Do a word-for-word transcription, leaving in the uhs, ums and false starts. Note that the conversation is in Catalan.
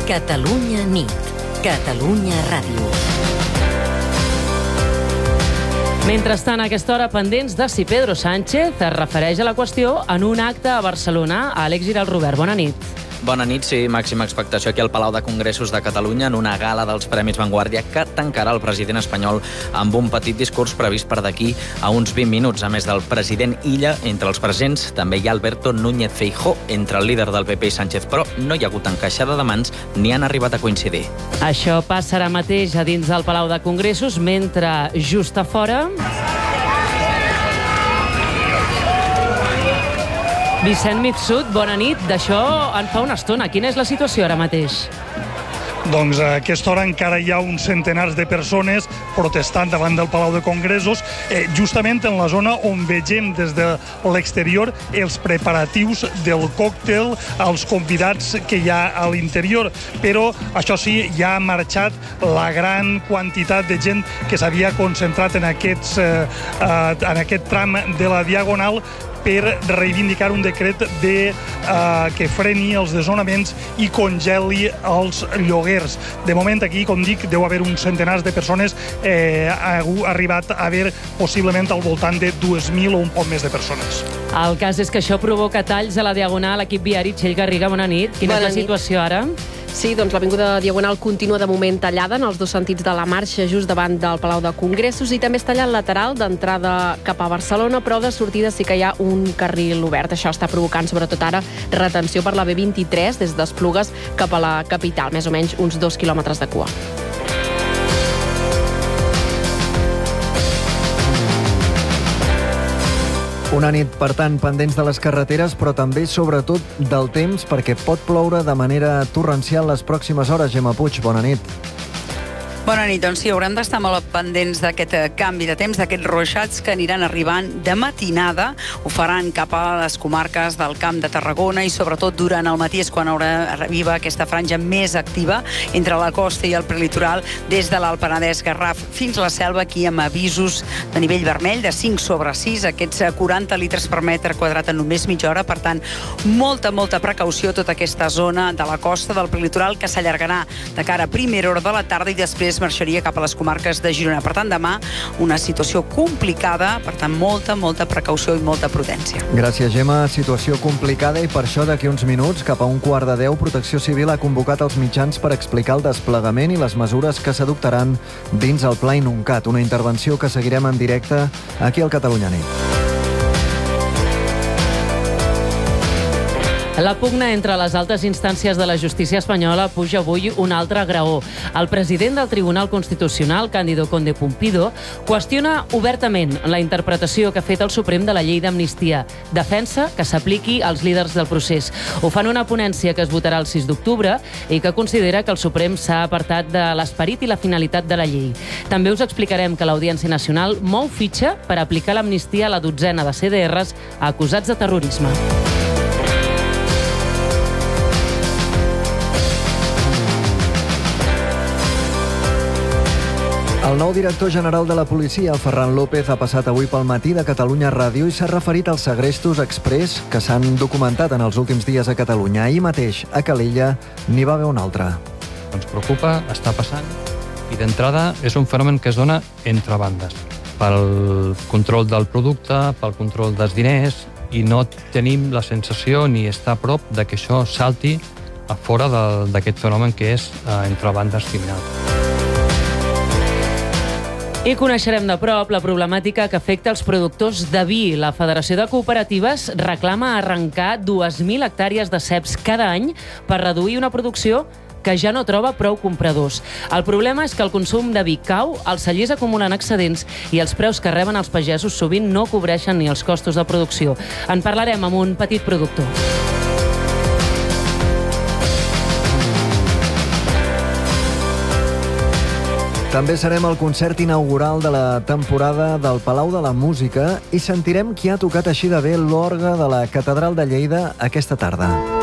Catalunya nit. Catalunya Ràdio. Mentrestant, a aquesta hora, pendents de si Pedro Sánchez es refereix a la qüestió en un acte a Barcelona. Àlex Giral Robert, bona nit. Bona nit, sí, màxima expectació aquí al Palau de Congressos de Catalunya en una gala dels Premis Vanguardia que tancarà el president espanyol amb un petit discurs previst per d'aquí a uns vint minuts. A més del president Illa, entre els presents també hi ha Alberto Núñez Feijóo, entre el líder del P P i Sánchez, però no hi ha hagut encaixada de mans ni han arribat a coincidir. Això passarà mateix a dins del Palau de Congressos, mentre just a fora... Vicent Mifsud, bona nit. D'això en fa una estona. Quina és la situació ara mateix? Doncs a aquesta hora encara hi ha uns centenars de persones protestant davant del Palau de Congressos, eh, justament en la zona on vegem des de l'exterior els preparatius del còctel, els convidats que hi ha a l'interior. Però, això sí, ja ha marxat la gran quantitat de gent que s'havia concentrat en, aquests, eh, eh, en aquest tram de la Diagonal per reivindicar un decret de, eh, que freni els desnonaments i congeli els lloguers. De moment aquí, com dic, deu haver uns centenars de persones, eh, ha arribat a haver possiblement al voltant de dues mil o un poc més de persones. El cas és que això provoca talls a la Diagonal. Equip viari, Txell Garriga, bona nit. Quina bona és la nit. situació ara? Sí, doncs l'Avinguda Diagonal continua de moment tallada en els dos sentits de la marxa, just davant del Palau de Congressos, i també està allà el lateral d'entrada cap a Barcelona, però de sortida sí que hi ha un carril obert. Això està provocant, sobretot ara, retenció per la B vint-i-tres des d'Esplugues cap a la capital, més o menys uns dos quilòmetres de cua. Una nit, per tant, pendents de les carreteres, però també, sobretot, del temps, perquè pot ploure de manera torrencial les pròximes hores. Gemma Puig, bona nit. Bona nit, doncs sí, haurem d'estar molt pendents d'aquest canvi de temps, d'aquests ruixats que aniran arribant de matinada. Ho faran cap a les comarques del Camp de Tarragona i sobretot durant el matí és quan haurà arriba aquesta franja més activa entre la costa i el prelitoral, des de l'Alt Penedès, Garraf fins a la Selva, aquí amb avisos de nivell vermell de cinc sobre sis, aquests quaranta litres per metre quadrat en només mitja hora. Per tant, molta, molta precaució a tota aquesta zona de la costa del prelitoral, que s'allargarà de cara a primera hora de la tarda i després marxaria cap a les comarques de Girona. Per tant, demà una situació complicada, per tant, molta, molta precaució i molta prudència. Gràcies, Gemma. Situació complicada i per això d'aquí uns minuts, cap a un quart de deu, Protecció Civil ha convocat els mitjans per explicar el desplegament i les mesures que s'adoptaran dins el Pla Inuncat, una intervenció que seguirem en directe aquí al Catalunya Nit. La pugna entre les altes instàncies de la justícia espanyola puja avui un altre graó. El president del Tribunal Constitucional, Cándido Conde Pumpido, qüestiona obertament la interpretació que ha fet el Suprem de la llei d'amnistia. Defensa que s'apliqui als líders del procés. Ho fan una ponència que es votarà el sis d'octubre i que considera que el Suprem s'ha apartat de l'esperit i la finalitat de la llei. També us explicarem que l'Audiència Nacional mou fitxa per aplicar l'amnistia a la dotzena de C D Rs acusats de terrorisme. El nou director general de la policia, Ferran López, ha passat avui pel matí de Catalunya Ràdio i s'ha referit als segrestos exprés que s'han documentat en els últims dies a Catalunya. Ahir mateix, a Calella, n'hi va haver un altre. Ens preocupa, està passant, i d'entrada és un fenomen que es dona entre bandes. Pel control del producte, pel control dels diners, i no tenim la sensació ni estar a prop de que això salti a fora d'aquest fenomen que és eh, entre bandes criminals. I coneixerem de prop la problemàtica que afecta els productors de vi. La Federació de Cooperatives reclama arrencar dues mil hectàrees de ceps cada any per reduir una producció que ja no troba prou compradors. El problema és que el consum de vi cau, els cellers acumulen excedents i els preus que reben els pagesos sovint no cobreixen ni els costos de producció. En parlarem amb un petit productor. També serem al concert inaugural de la temporada del Palau de la Música i sentirem qui ha tocat així de bé l'orgue de la Catedral de Lleida aquesta tarda.